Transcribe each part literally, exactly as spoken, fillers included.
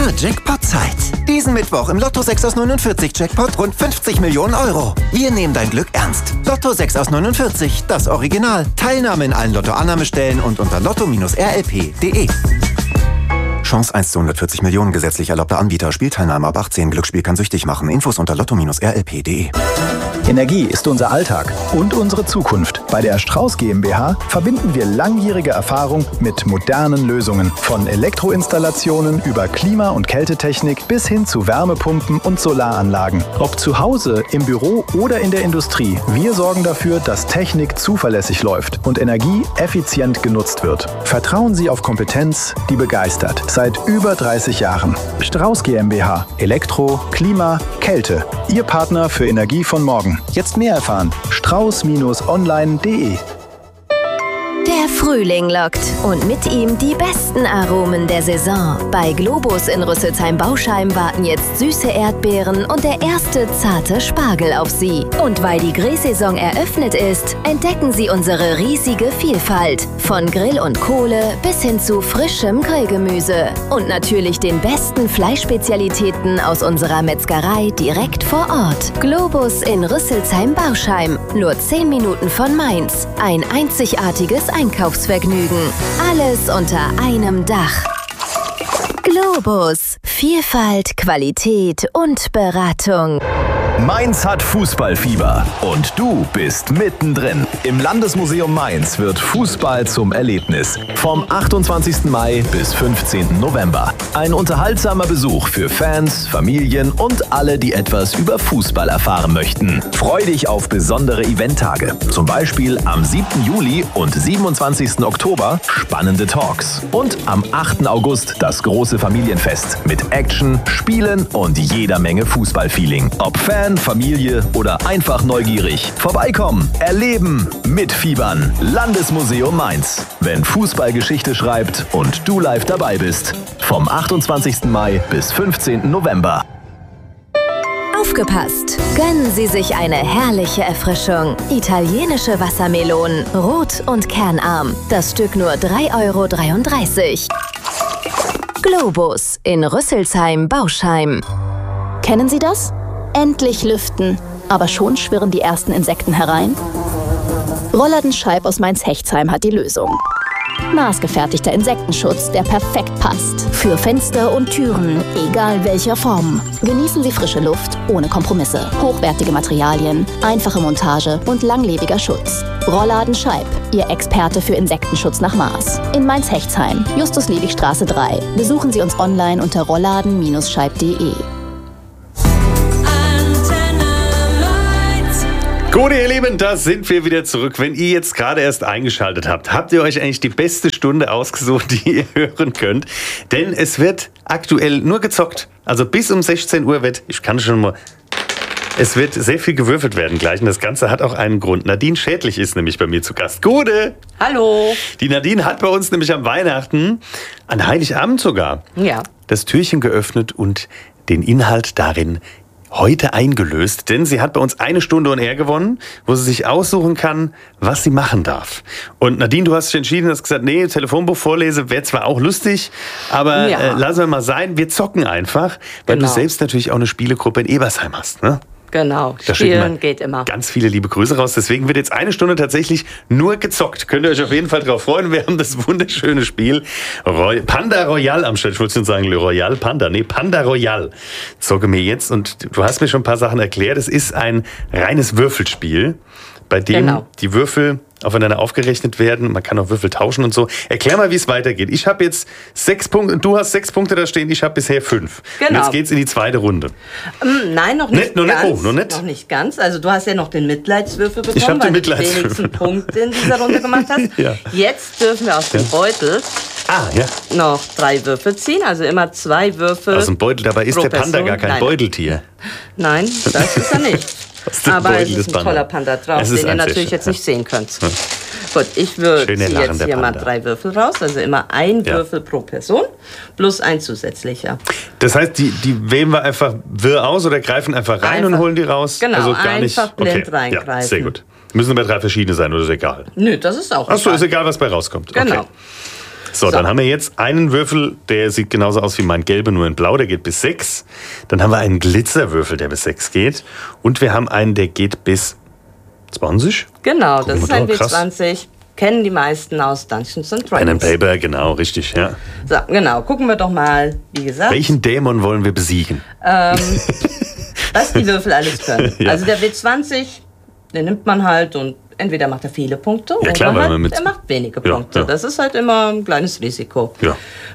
Jackpot-Zeit. Diesen Mittwoch im Lotto sechs aus neunundvierzig Jackpot rund fünfzig Millionen Euro. Wir nehmen dein Glück ernst. Lotto sechs aus neunundvierzig, das Original. Teilnahme in allen Lotto-Annahmestellen und unter lotto R L P punkt de. Chance eins zu hundertvierzig Millionen, gesetzlich erlaubter Anbieter. Spielteilnahme ab achtzehn. Glücksspiel kann süchtig machen. Infos unter lotto R L P punkt de. Energie ist unser Alltag und unsere Zukunft. Bei der Strauß GmbH verbinden wir langjährige Erfahrung mit modernen Lösungen. Von Elektroinstallationen über Klima- und Kältetechnik bis hin zu Wärmepumpen und Solaranlagen. Ob zu Hause, im Büro oder in der Industrie, wir sorgen dafür, dass Technik zuverlässig läuft und Energie effizient genutzt wird. Vertrauen Sie auf Kompetenz, die begeistert. Seit über dreißig Jahren. Strauß GmbH. Elektro, Klima, Kälte. Ihr Partner für Energie von morgen. Jetzt mehr erfahren. strauß online punkt de. Der Frühling lockt und mit ihm die besten Aromen der Saison. Bei Globus in Rüsselsheim-Bauschheim warten jetzt süße Erdbeeren und der erste zarte Spargel auf Sie. Und weil die Grillsaison eröffnet ist, entdecken Sie unsere riesige Vielfalt. Von Grill und Kohle bis hin zu frischem Grillgemüse. Und natürlich den besten Fleischspezialitäten aus unserer Metzgerei direkt vor Ort. Globus in Rüsselsheim-Bauschheim. Nur zehn Minuten von Mainz. Ein einzigartiges Einkaufsvergnügen. Alles unter einem Dach. Globus. Vielfalt, Qualität und Beratung. Mainz hat Fußballfieber und du bist mittendrin. Im Landesmuseum Mainz wird Fußball zum Erlebnis. Vom achtundzwanzigsten Mai bis fünfzehnten November. Ein unterhaltsamer Besuch für Fans, Familien und alle, die etwas über Fußball erfahren möchten. Freu dich auf besondere Eventtage. Zum Beispiel am siebten Juli und siebenundzwanzigsten Oktober spannende Talks. Und am achten August das große Familienfest mit Action, Spielen und jeder Menge Fußballfeeling. Ob Fan, Familie oder einfach neugierig. Vorbeikommen, erleben, mitfiebern. Landesmuseum Mainz. Wenn Fußball Geschichte schreibt und du live dabei bist. Vom achtundzwanzigsten Mai bis fünfzehnten November. Aufgepasst! Gönnen Sie sich eine herrliche Erfrischung. Italienische Wassermelonen, rot und kernarm. Das Stück nur drei Euro dreiunddreißig. Globus in Rüsselsheim-Bauschheim. Kennen Sie das? Endlich lüften, aber schon schwirren die ersten Insekten herein? Rollladenscheib aus Mainz-Hechtsheim hat die Lösung. Maßgefertigter Insektenschutz, der perfekt passt. Für Fenster und Türen, egal welcher Form. Genießen Sie frische Luft ohne Kompromisse. Hochwertige Materialien, einfache Montage und langlebiger Schutz. Rollladenscheib, Ihr Experte für Insektenschutz nach Maß. In Mainz-Hechtsheim, Justus-Liebig-Straße drei. Besuchen Sie uns online unter rollladen Scheib punkt de. Gut, ihr Lieben, da sind wir wieder zurück. Wenn ihr jetzt gerade erst eingeschaltet habt, habt ihr euch eigentlich die beste Stunde ausgesucht, die ihr hören könnt. Denn es wird aktuell nur gezockt. Also bis um sechzehn Uhr wird, ich kann schon mal... Es wird sehr viel gewürfelt werden gleich und das Ganze hat auch einen Grund. Nadine Schädlich ist nämlich bei mir zu Gast. Gute! Hallo! Die Nadine hat bei uns nämlich am Weihnachten, an Heiligabend sogar, ja, das Türchen geöffnet und den Inhalt darin heute eingelöst, denn sie hat bei uns eine Stunde on Air gewonnen, wo sie sich aussuchen kann, was sie machen darf. Und Nadine, du hast dich entschieden, hast gesagt, nee, Telefonbuch vorlese wäre zwar auch lustig, aber ja. äh, lassen wir mal sein, wir zocken einfach, weil genau. du selbst natürlich auch eine Spielegruppe in Ebersheim hast, ne? Genau, Da Spielen geht immer. Ganz viele liebe Grüße raus. Deswegen wird jetzt eine Stunde tatsächlich nur gezockt. Könnt ihr euch auf jeden Fall drauf freuen. Wir haben das wunderschöne Spiel Roy- Panda Royal am Start. Ich wollte schon sagen, Le Royal Panda. Nee, Panda Royal. Zocke mir jetzt. Und du hast mir schon ein paar Sachen erklärt. Es ist ein reines Würfelspiel, bei dem Genau. die Würfel aufeinander aufgerechnet werden. Man kann auch Würfel tauschen und so. Erklär mal, wie es weitergeht. Ich habe jetzt sechs Punkte und du hast sechs Punkte da stehen. Ich habe bisher fünf. Genau. Und jetzt geht's in die zweite Runde. Ähm, nein, noch nicht Nicht, noch nicht, ganz. oh, noch nicht. Noch nicht ganz. Also du hast ja noch den Mitleidswürfel bekommen, Ich hab den weil Mitleidswürfel. du die wenigsten Punkte in dieser Runde gemacht hast. Ja. Jetzt dürfen wir aus dem Beutel Ah, ja. noch drei Würfel ziehen. Also immer zwei Würfel. Aus dem Beutel. Dabei ist pro der Panda Person. gar kein Nein. Beuteltier. Nein, das ist er nicht. Aus dem Aber Beutel es des ist ein Panda. toller Panda drauf, Es den ist ihr ein natürlich sehr jetzt schön. nicht sehen könnt. Gut, ich würde Schöner ziehe Lachen jetzt der hier mal Panda. drei Würfel raus. Also immer ein Ja. Würfel pro Person plus ein zusätzlicher. Das heißt, die, die wählen wir einfach wirr aus oder greifen einfach rein Einfach- und holen die raus? genau, also gar nicht, einfach blind okay. reingreifen. Ja, sehr gut. Müssen aber drei verschiedene sein oder ist egal? Nö, das ist auch Achso, egal. ist egal, was bei rauskommt. Genau. Okay. So, so, dann haben wir jetzt einen Würfel, der sieht genauso aus wie mein gelber, nur in blau, der geht bis sechs. Dann haben wir einen Glitzerwürfel, der bis sechs geht. Und wir haben einen, der geht bis zwanzig. Genau, Gucken das ist wir ein da, W krass. zwanzig. Kennen die meisten aus Dungeons and Pen and Dragons. Paper, genau, richtig, ja. So, genau, gucken wir doch mal, wie gesagt, Welchen Dämon wollen wir besiegen? ähm, was die Würfel alles können. Ja. Also der W zwanzig, den nimmt man halt und entweder macht er viele Punkte Ja, klar, oder weil halt, man mit- er macht wenige Ja, Punkte. ja. Das ist halt immer ein kleines Risiko. Ja.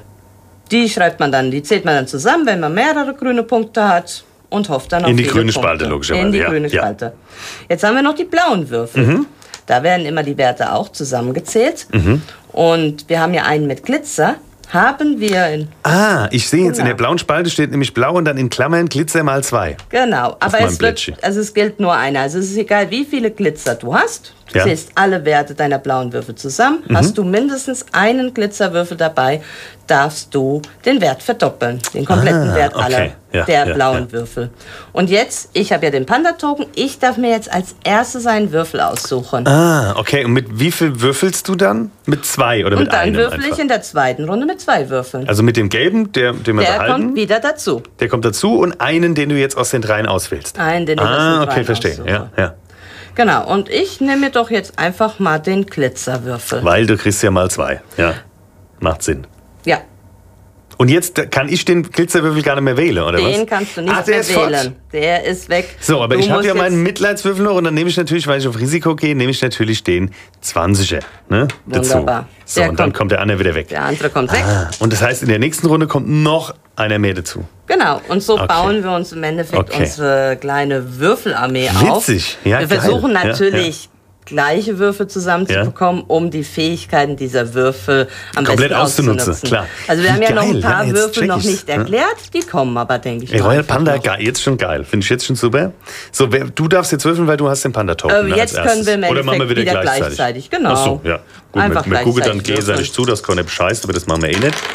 Die schreibt man dann, die zählt man dann zusammen, wenn man mehrere grüne Punkte hat und hofft dann auf In die viele grüne Punkte. Spalte, logischerweise, In die ja, grüne ja. Spalte. Jetzt haben wir noch die blauen Würfel. Mhm. Da werden immer die Werte auch zusammengezählt. Mhm. Und wir haben ja einen mit Glitzer. Haben wir in Ah, ich sehe jetzt, in Genau. der blauen Spalte steht nämlich blau und dann in Klammern Glitzer mal zwei. Genau, aber meinem es, Blättchen. wird, also es gilt nur einer. Also es ist egal, wie viele Glitzer du hast. Du Ja. zählst alle Werte deiner blauen Würfel zusammen. Mhm. Hast du mindestens einen Glitzerwürfel dabei, darfst du den Wert verdoppeln. Den kompletten Ah, Wert okay. aller Ja, der ja, blauen ja. Würfel. Und jetzt, ich habe ja den Panda-Token. Ich darf mir jetzt als erstes einen Würfel aussuchen. Ah, okay. Und mit wie viel würfelst du dann? Mit zwei oder mit Und dann einem würfel einfach? ich in der zweiten Runde mit zwei Würfeln. Also mit dem gelben, der, den wir der behalten, kommt wieder dazu. der kommt dazu und einen, den du jetzt aus den dreien auswählst. Einen, den ich aus den Ah, dreien okay, verstehe. aussuche. Ja, ja. Genau, und ich nehme mir doch jetzt einfach mal den Glitzerwürfel. Weil du kriegst ja mal zwei. Ja, macht Sinn. Ja, Und jetzt kann ich den Glitzerwürfel gar nicht mehr wählen, oder was? den kannst du nicht Ach, der mehr ist fort. wählen. Der ist weg. So, aber Du ich habe musst ja meinen jetzt- Mitleidswürfel noch und dann nehme ich natürlich, weil ich auf Risiko gehe, nehme ich natürlich den zwanziger. Ne, Wunderbar. dazu. So, Der und dann kommt- kommt der andere wieder weg. Der andere kommt weg. Ah, und das heißt, in der nächsten Runde kommt noch einer mehr dazu. Genau, und so Okay. bauen wir uns im Endeffekt Okay. unsere kleine Würfelarmee auf. Witzig. Ja, wir geil. versuchen Ja, natürlich, gleiche Würfel zusammenzubekommen, um die Fähigkeiten dieser Würfel am Komplett besten auszunutzen, auszunutzen. klar. Also wir Wie haben ja noch geil. ein paar Ja, jetzt Würfel check noch ich's. nicht Ja. erklärt. Die kommen aber, denke ich Ey, mal Royal einfach Panda, noch. geil, jetzt schon geil. Finde ich jetzt schon super. So, wer, du darfst jetzt würfeln, weil du hast den Panda-Token. Äh, ne, jetzt als können wir im erstes. Oder machen wir Endeffekt wieder wieder gleichzeitig? gleichzeitig, genau. Ach so, ja. Gut, Einfach wir, wir gucken dann gleichzeitig gegenseitig würfeln. zu, das kann nicht bescheißen, aber das machen wir eh nicht.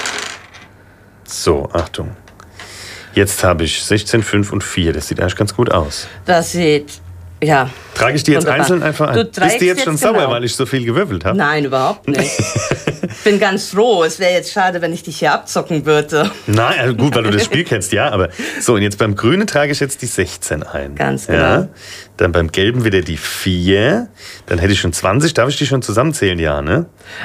So, Achtung. Jetzt habe ich sechzehn, fünf und vier. Das sieht eigentlich ganz gut aus. Das sieht, ja. Trage ich die jetzt Wunderbar. einzeln einfach ein? Du Bist trägst du jetzt schon jetzt sauer, genau. weil ich so viel gewürfelt habe? Nein, überhaupt nicht. Ich bin ganz froh. Es wäre jetzt schade, wenn ich dich hier abzocken würde. Nein, also gut, weil du das Spiel kennst, ja. Aber so, und jetzt beim Grünen trage ich jetzt die sechzehn ein. Ganz Ja. genau. Dann beim Gelben wieder die vier. Dann hätte ich schon zwanzig. Darf ich die schon zusammenzählen? Ja, ne?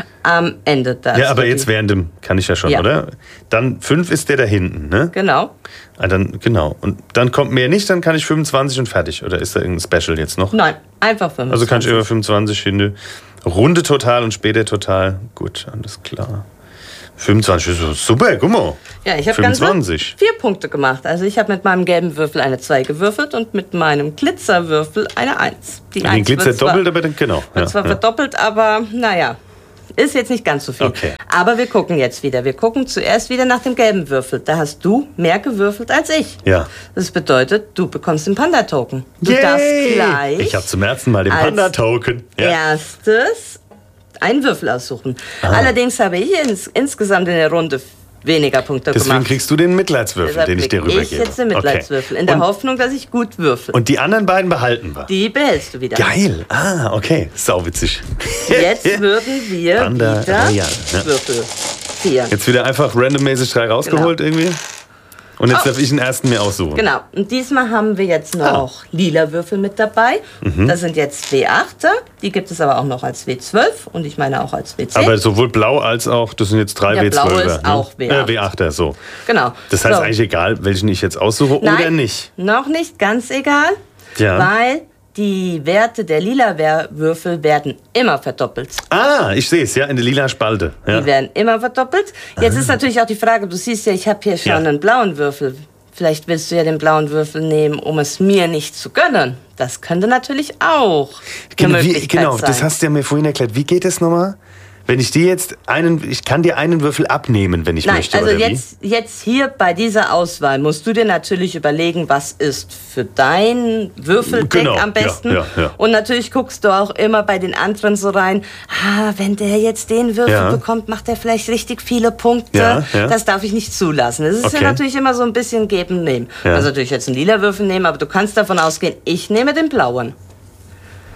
Am Ende das. Ja, aber jetzt während dem kann ich ja schon, Ja. oder? Dann fünf ist der da hinten, ne? Genau. Ah, dann, genau. Und dann kommt mehr nicht, dann kann ich fünfundzwanzig und fertig. Oder ist da irgendein Special jetzt noch? Nein, einfach fünfundzwanzig. Also kann ich immer fünfundzwanzig hin. Runde total und später total. Gut, alles klar. fünfundzwanzig ist so super, guck mal. Ja, ich habe ganze fünfundzwanzig. vier Punkte gemacht. Also ich habe mit meinem gelben Würfel eine zwei gewürfelt und mit meinem Glitzerwürfel eine eins. Die Den eins Glitzer wird zwar, doppelt, aber dann, genau. wird Ja, zwar ja. verdoppelt, aber naja, ist jetzt nicht ganz so viel. Okay. Aber wir gucken jetzt wieder. Wir gucken zuerst wieder nach dem gelben Würfel. Da hast du mehr gewürfelt als ich. Ja. Das bedeutet, du bekommst den Panda-Token. Du Yay! darfst gleich Ich habe zum ersten Mal den als Panda-Token. Ja. erstes einen Würfel aussuchen. Allerdings habe ich ins, insgesamt in der Runde weniger Punkte Deswegen gemacht. kriegst du den Mitleidswürfel, Deshalb den ich dir krieg rübergebe. ich jetzt den Mitleidswürfel, in der und, Hoffnung, dass ich gut würfel. und die anderen beiden behalten wir. Die behältst du wieder. Geil. Ah, okay. Sauwitzig. Jetzt würden wir Panda wieder Royal, ja. Würfel ziehen. Jetzt wieder einfach randommäßig drei rausgeholt irgendwie. Und jetzt Oh. darf ich den ersten mir aussuchen. Genau. Und diesmal haben wir jetzt Ah. noch lila Würfel mit dabei. Mhm. Das sind jetzt W acht. Die gibt es aber auch noch als W zwölf und ich meine auch als W zehn. Aber sowohl blau als auch, das sind jetzt drei Der W zwölfer. blaue ist auch W acht. Äh, W achter, so. Genau. Das heißt So. eigentlich egal, welchen ich jetzt aussuche Nein, oder nicht. Noch nicht ganz egal, Ja. weil die Werte der lila Würfel werden immer verdoppelt. Ah, ich sehe es, ja, in der lila Spalte. Ja. Die werden immer verdoppelt. Jetzt ist natürlich auch die Frage, du siehst ja, ich habe hier schon Ja. einen blauen Würfel. Vielleicht willst du ja den blauen Würfel nehmen, um es mir nicht zu gönnen. Das könnte natürlich auch eine Genau, wie, Möglichkeit genau sein. das hast du ja mir vorhin erklärt. Wie geht das nochmal? Wenn ich dir jetzt einen, ich kann dir einen Würfel abnehmen, wenn ich Nein, möchte, also oder jetzt, jetzt hier bei dieser Auswahl musst du dir natürlich überlegen, was ist für dein Würfeldeck Genau, am besten. ja, ja, ja. Und natürlich guckst du auch immer bei den anderen so rein, ah, wenn der jetzt den Würfel Ja. bekommt, macht er vielleicht richtig viele Punkte. Ja, ja. Das darf ich nicht zulassen. Das ist Okay. ja natürlich immer so ein bisschen geben, nehmen. Ja. Also natürlich jetzt einen lila Würfel nehmen, aber du kannst davon ausgehen, ich nehme den blauen.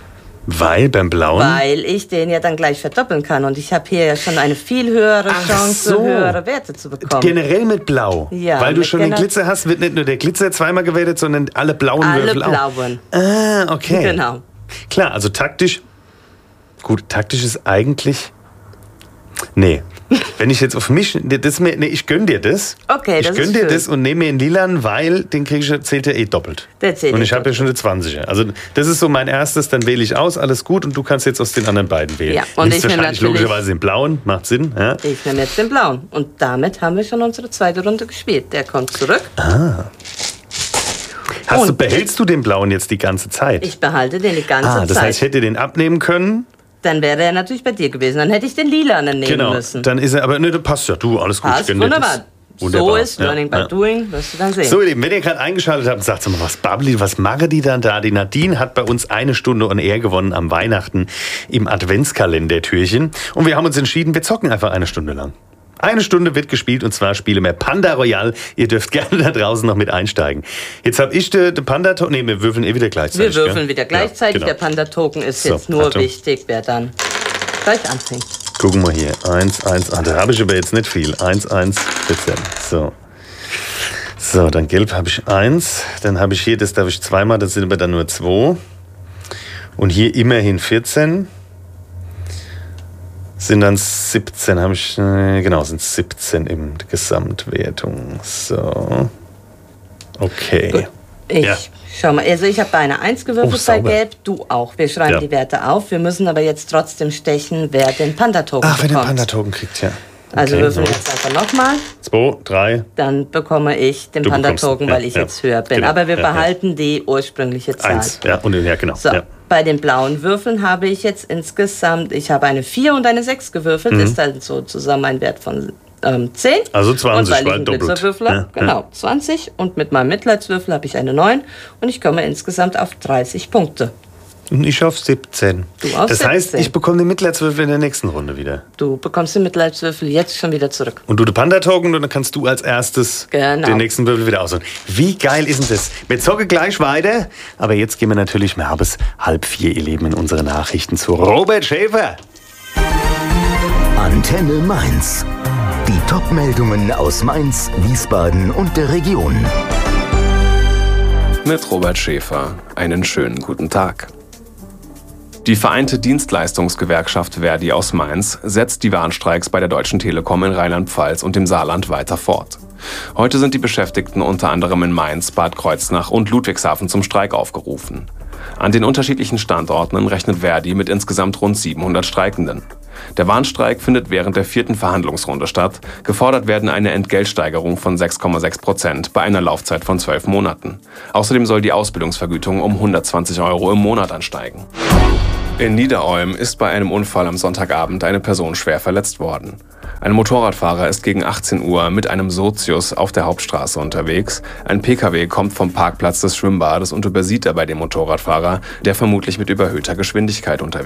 Weil beim Blauen? Weil ich den ja dann gleich verdoppeln kann. Und ich habe hier ja schon eine viel höhere Ach Chance, so. höhere Werte zu bekommen. Generell mit Blau? Ja. Weil du schon den Gener- Glitzer hast, wird nicht nur der Glitzer zweimal gewertet, sondern alle blauen Alle Würfel auch. blauen. Ah, okay. Genau. Klar, also taktisch. Gut, taktisch ist eigentlich. Nee. Wenn ich jetzt auf mich. Das, nee, ich gönn dir das. Okay, ich das gönn ist dir schön. das und nehme mir den Lilan, weil den krieg ich, zählt ja eh doppelt. Der zählt und eh ich habe ja doppelt. schon eine zwanziger. Also das ist so mein erstes, dann wähle ich aus, alles gut und du kannst jetzt aus den anderen beiden wählen. Ja, und Nimmst ich nehme wahrscheinlich natürlich- logischerweise den blauen, macht Sinn. Ja? Ich nehme jetzt den blauen. Und damit haben wir schon unsere zweite Runde gespielt. Der kommt zurück. Hast du, Und- behältst du den blauen jetzt die ganze Zeit? Ich behalte den die ganze ah, das Zeit. heißt, ich hätte den abnehmen können. Dann wäre er natürlich bei dir gewesen. Dann hätte ich den lilanen nehmen Genau. müssen. Dann ist er, aber ne, das passt ja. Du, alles gut. ich Passt, gönn dir wunderbar. das. Wunderbar. So ist Ja, Learning by ja. Doing, wirst du dann sehen. So, ihr Lieben, wenn ihr gerade eingeschaltet habt, sagt mal, was babbelt, was machen die dann da? Die Nadine hat bei uns eine Stunde on Air gewonnen am Weihnachten im Adventskalender-Türchen. Und wir haben uns entschieden, wir zocken einfach eine Stunde lang. Eine Stunde wird gespielt und zwar spielen wir Panda Royal. Ihr dürft gerne da draußen noch mit einsteigen. Jetzt habe ich den Panda... Nee, wir würfeln eh wieder gleichzeitig. Wir würfeln gell? wieder gleichzeitig. Ja, Der genau. Panda-Token ist So, jetzt nur Achtung. wichtig, wer dann gleich anfängt. Gucken wir hier. Eins, eins, ah, da habe ich aber jetzt nicht viel. Eins, eins, vierzehn. So. So, dann gelb habe ich eins. Dann habe ich hier, das darf ich zweimal, das sind aber dann nur zwei. Und hier immerhin vierzehn. Sind dann siebzehn, habe ich, äh, genau, sind siebzehn in der Gesamtwertung. So. Okay. Gut. Ich Ja. schau mal, also ich habe bei einer eins gewürfelt Oh, bei sauber. Gelb, du auch. Wir schreiben Ja. die Werte auf. Wir müssen aber jetzt trotzdem stechen, wer den Panda-Token Ach, wer den bekommt. Panda-Token kriegt, ja. Also Okay, würfeln wir so. jetzt einfach nochmal. Zwei, drei. Dann bekomme ich den Du bekommst Panda-Token, ihn, ja, weil ich ja. jetzt höher bin. Genau, Aber wir ja, ja. behalten die ursprüngliche Zahl. Eins. Ja, und ja, genau. So, Ja. bei den blauen Würfeln habe ich jetzt insgesamt, ich habe eine vier und eine sechs gewürfelt. Mhm. Das ist dann so zusammen ein Wert von ähm, zehn. Also zwanzig, und weil ich weil einen doppelt. Blitzerwürfel Ja, habe, genau, ja. zwanzig. Und mit meinem Mitleidswürfel habe ich eine neun. Und ich komme insgesamt auf dreißig Punkte. Und ich auf siebzehn. Du auf das heißt, siebzehn. ich bekomme den Mitleidswürfel in der nächsten Runde wieder. Du bekommst den Mitleidswürfel jetzt schon wieder zurück. Und du den Panda-Token und dann kannst du als erstes Genau. den nächsten Würfel wieder aussuchen. Wie geil ist denn das? Wir zocken gleich weiter, aber jetzt gehen wir natürlich mehr bis halb vier, ihr Lieben, in unsere Nachrichten zu Robert Schäfer. Antenne Mainz. Die Top-Meldungen aus Mainz, Wiesbaden und der Region. Mit Robert Schäfer. Einen schönen guten Tag. Die Vereinte Dienstleistungsgewerkschaft Verdi aus Mainz setzt die Warnstreiks bei der Deutschen Telekom in Rheinland-Pfalz und dem Saarland weiter fort. Heute sind die Beschäftigten unter anderem in Mainz, Bad Kreuznach und Ludwigshafen zum Streik aufgerufen. An den unterschiedlichen Standorten rechnet Verdi mit insgesamt rund siebenhundert Streikenden. Der Warnstreik findet während der vierten Verhandlungsrunde statt. Gefordert werden eine Entgeltsteigerung von sechs Komma sechs Prozent bei einer Laufzeit von zwölf Monaten. Außerdem soll die Ausbildungsvergütung um hundertzwanzig Euro im Monat ansteigen. In Niederolm ist bei einem Unfall am Sonntagabend eine Person schwer verletzt worden. Ein Motorradfahrer ist gegen achtzehn Uhr mit einem Sozius auf der Hauptstraße unterwegs. Ein Pkw kommt vom Parkplatz des Schwimmbades und übersieht dabei den Motorradfahrer, der vermutlich mit überhöhter Geschwindigkeit unterwegs ist.